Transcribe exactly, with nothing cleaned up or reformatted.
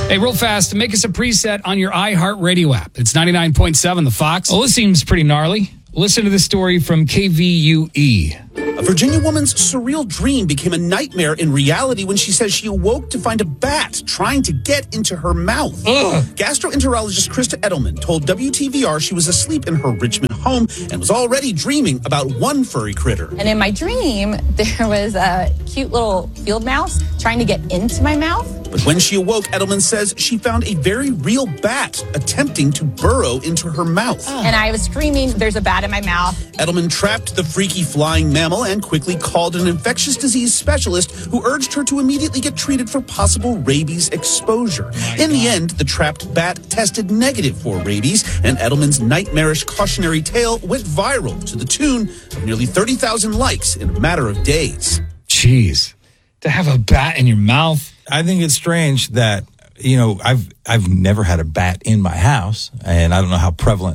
Hey, real fast, make us a preset on your iHeartRadio app. It's ninety-nine point seven, The Fox. Oh, this seems pretty gnarly. Listen to this story from K V U E. A Virginia woman's surreal dream became a nightmare in reality when she says she awoke to find a bat trying to get into her mouth. Ugh. Gastroenterologist Krista Edelman told W T V R she was asleep in her Richmond home and was already dreaming about one furry critter. And in my dream, there was a cute little field mouse trying to get into my mouth. But when she awoke, Edelman says she found a very real bat attempting to burrow into her mouth. And I was screaming, there's a bat in my mouth. Edelman trapped the freaky flying mammal and quickly called an infectious disease specialist who urged her to immediately get treated for possible rabies exposure. In the end, the trapped bat tested negative for rabies, and Edelman's nightmarish cautionary tale went viral to the tune of nearly thirty thousand likes in a matter of days. Jeez. To have a bat in your mouth. I think it's strange that, you know, I've I've never had a bat in my house, and I don't know how prevalent